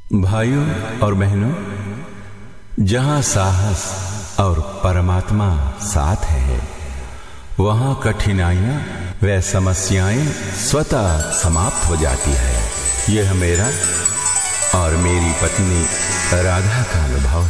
भाइयों और बहनों, जहां साहस और परमात्मा साथ है, वहां कठिनाइयां व समस्याएं स्वतः समाप्त हो जाती है। यह मेरा और मेरी पत्नी राधा का अनुभव है।